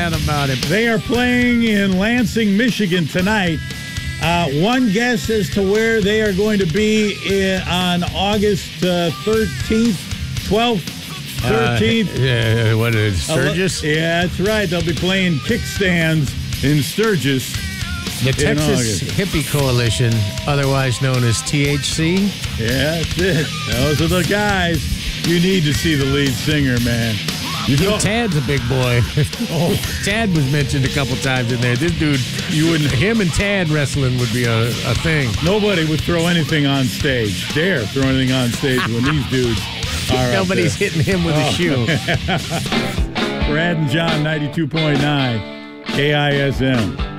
about him. They are playing in Lansing, Michigan tonight. One guess as to where they are going to be on August 13th, 12th, 13th. What is it, Sturgis? Yeah, that's right. They'll be playing kickstands in Sturgis. The Texas Hippie Coalition, otherwise known as THC. Yeah, that's it. Those are the guys. You need to see the lead singer, man. Tad's a big boy. Tad was mentioned a couple times in there. This dude, him and Tad wrestling would be a thing. Nobody would throw anything on stage. Dare throw anything on stage when these dudes are Nobody's hitting him with a shoe. Brad and John, 92.9 KISM.